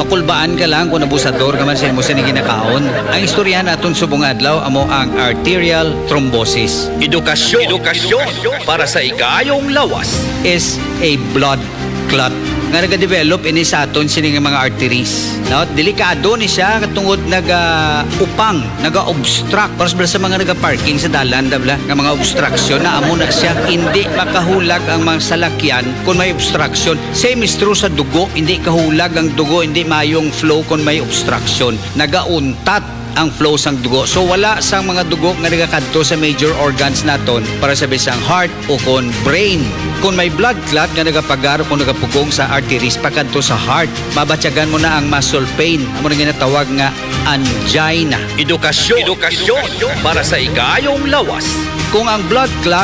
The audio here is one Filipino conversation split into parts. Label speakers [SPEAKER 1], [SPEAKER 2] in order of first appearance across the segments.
[SPEAKER 1] makulbaan ka lang kung abusador ka man sa mo sa ginakaon. Ang istorya naton subong adlaw amo ang arterial thrombosis.
[SPEAKER 2] Edukasyon para sa ikayong lawas.
[SPEAKER 1] Is a blood clot nga nagadevelop ini sa aton sining mga arteries. Now, delikado ni siya katungod upang, naga-obstruct para sa mga naga-parking sa dalan dabla nga mga obstruction na amo na siya hindi makahulag ang mga salakyan kung may obstruction. Same is true sa dugo, hindi kahulag ang dugo, hindi mayong flow kung may obstruction. Nagauntat ang flow sang dugo. So wala sang mga dugo nga nagakadto sa major organs naton para sa bisang heart o kon brain. Kung may blood clot nga nagapagar o kung nagapugong sa arteries pakadto sa heart, mabatyagan mo na ang muscle pain. Amo na ginatawag nga angina.
[SPEAKER 2] Edukasyon para sa ikayong lawas.
[SPEAKER 1] Kung ang blood clot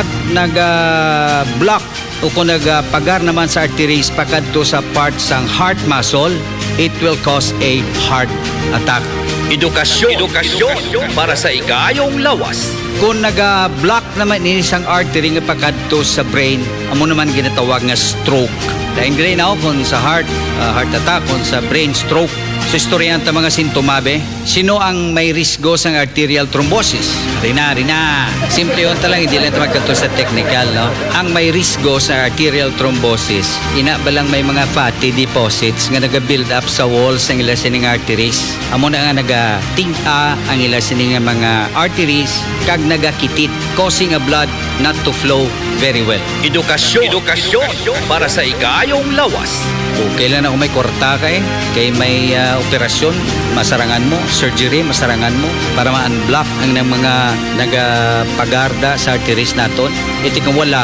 [SPEAKER 1] naga-block o kung nagapagar naman sa arteries pakadto sa part sang heart muscle, it will cause a heart attack.
[SPEAKER 2] Edukasyon para sa ikayong lawas.
[SPEAKER 1] Kung naga-block naman ini sang artery nga pakadto sa brain, amo naman ginatawag nga stroke. Dahil gray na kung sa heart attack, kung sa brain stroke. Sa istorya ng mga sintomabe, sino ang may risgo sa arterial thrombosis? Rina. Simple yun talang, hindi lang magkato sa technical, no? Ang may risgo sa arterial thrombosis, ina ba lang may mga fatty deposits nga naga-build up sa walls ng ilang sining arteries. Amo na nga naga-tinga ang ilang sining mga arteries kag nagakitit, causing a blood not to flow very well.
[SPEAKER 2] Edukasyon para sa ikayong lawas.
[SPEAKER 1] Okay lang na kung may korta ka kay may operasyon, masarangan mo, surgery, masarangan mo para ma-unblock ang mga nagapagarda sa arteries naton. Iti kung wala,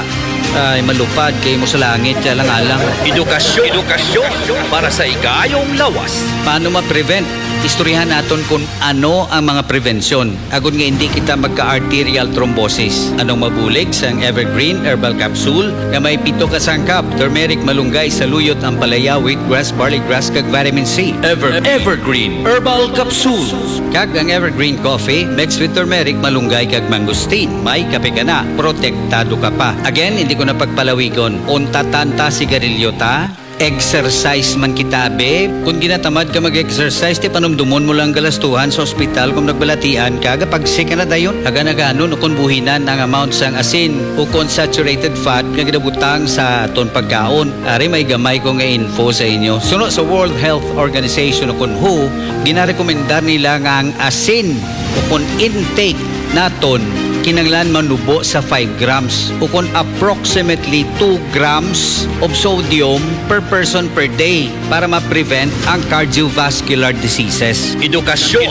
[SPEAKER 1] malupad kay mo sa langit, lang alang.
[SPEAKER 2] Edukasyon para sa ikayong lawas.
[SPEAKER 1] Paano ma-prevent? Istoryahan naton kung ano ang mga prevensyon. Agon nga hindi kita magka-arterial thrombosis. Anong mabulig sa Evergreen Herbal Capsule nga may 7 ka sangkap, turmeric, malunggay, saluyot, ampalaya, wheatgrass, barley grass, kag vitamin C.
[SPEAKER 2] Evergreen Herbal Capsule.
[SPEAKER 1] Kag ang Evergreen Coffee mixed with turmeric, malunggay, kag mangosteen. May kape ka na, protektado ka pa. Again, hindi ko na pagpalawigon. Unta-tanta sigarilyo ta. Exercise man kita, babe. Kung ginatamad ka mag-exercise, panumdumon mo lang galastuhan sa ospital kung nagbalatian ka, kapag sick ka na dayon, haga-nagano no kung buhinan ang amount sang asin o saturated fat nga ginabutang sa ton pagkaon. Ari may gamay ko nga info sa inyo. Suno sa World Health Organization o kung WHO, ginarekomendar nila nga ang asin o kung intake naton kinanglan manubo sa 5 grams o kung approximately 2 grams of sodium per person per day para ma-prevent ang cardiovascular diseases.
[SPEAKER 2] Edukasyon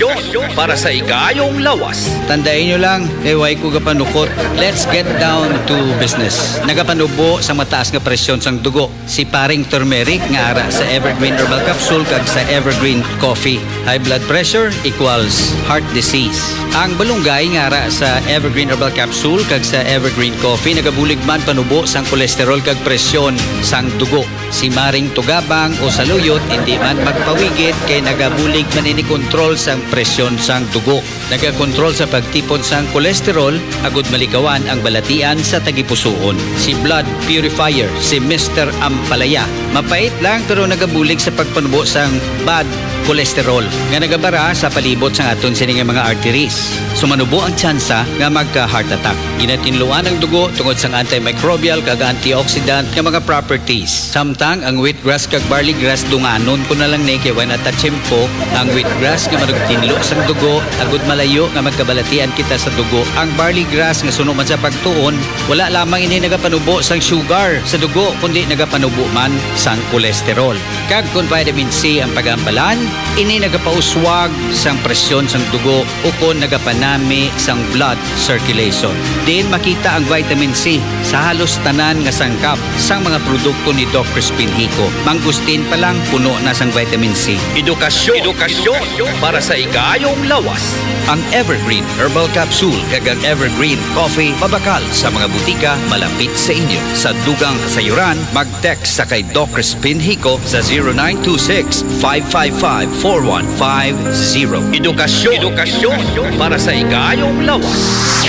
[SPEAKER 2] para sa ikayong lawas.
[SPEAKER 1] Tandain nyo lang, way ko kapanukot. Let's get down to business. Nagapanubo sa mataas nga presyon sang dugo. Si paring turmeric nga ara sa Evergreen Herbal Capsule kag sa Evergreen Coffee. High blood pressure equals heart disease. Ang balunggay nga ara sa Evergreen Herbal Capsule kag sa Evergreen Coffee nagabulig man panubo sang kolesterol kag presyon sang dugo. Si maring tugabang o saluyot hindi man magpawigit kay nagabulig man ini kontrol sang presyon sang dugo. Nagakontrol sa pagtipon sang kolesterol agud malikawan ang balatian sa tagipusoon. Si blood purifier, si Mr. Ampalaya. Mapait lang pero nagabulig sa pagpanubo sang bad kolesterol nga nagabara sa palibot sang aton sining mga arteries. Sumanubo ang tsansa nga magka-heart attack. Ginatinluan ang dugo tungod sang antimicrobial kag antioxidant nga mga properties. Samtang ang wheatgrass kag barley grass dunganon ko na lang ni kay wala ta tiyempo ang wheatgrass nga manugtinlo sang dugo agud malayo nga magkabalatian kita sa dugo. Ang barley grass nga suno man sa pagtuon wala lamang ini nagapanubo sang sugar sa dugo kundi nagapanubo man sang kolesterol. Kag kun vitamin C ang pagambalan ini nagapauswag sang presyon sang dugo o kon nagapanami sang blood circulation. Din makita ang vitamin C sa halos tanan nga sangkap sang mga produkto ni Doc Crispin Hico. Mangustin pa lang puno na sang vitamin C.
[SPEAKER 2] Edukasyon para sa ikayong lawas.
[SPEAKER 1] Ang Evergreen Herbal Capsule kag ang Evergreen Coffee mabakal sa mga butika malapit sa inyo. Sa dugang kasayuran, mag-text sa kay Doc Crispin Hico sa 0926-555-4150.
[SPEAKER 2] Edukasyon para sa ikayong lawas.